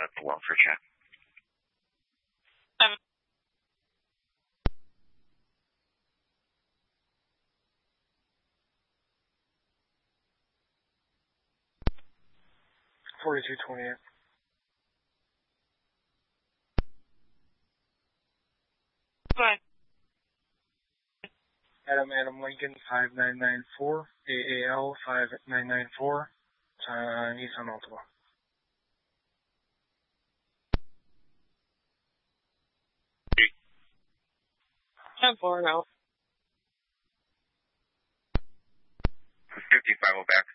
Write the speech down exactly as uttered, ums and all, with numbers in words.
uh, below for chat. Um, forty-two twenty-eight. go ahead. Adam Adam Lincoln five nine nine four, A A L five nine nine four, uh, Nissan Altima. ten four now. fifty-five back.